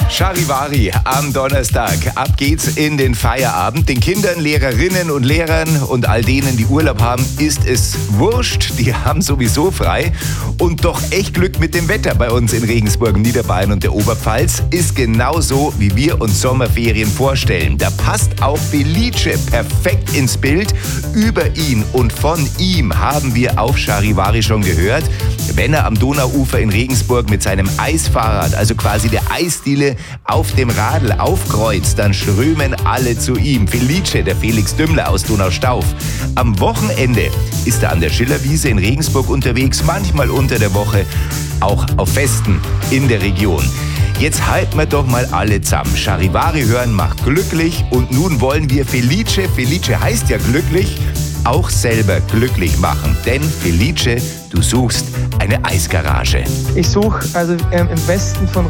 Charivari am Donnerstag. Ab geht's in den Feierabend. Den Kindern, Lehrerinnen und Lehrern und all denen, die Urlaub haben, ist es wurscht. Die haben sowieso frei. Und doch echt Glück mit dem Wetter bei uns in Regensburg, Niederbayern und der Oberpfalz. Ist genauso, wie wir uns Sommerferien vorstellen. Da passt auch Felice perfekt ins Bild. Über ihn und von ihm haben wir auf Charivari schon gehört. Wenn er am Donauufer in Regensburg mit seinem Eisfahrrad, also quasi der Eisdiele, auf dem Radl aufkreuzt, dann strömen alle zu ihm. Felice, der Felix Dümmler aus Donaustauf. Am Wochenende ist er an der Schillerwiese in Regensburg unterwegs, manchmal unter der Woche, auch auf Festen in der Region. Jetzt halten wir doch mal alle zusammen. Charivari hören macht glücklich und nun wollen wir Felice heißt ja glücklich, auch selber glücklich machen. Denn Felice, du suchst eine Eisgarage. Ich suche also im Westen von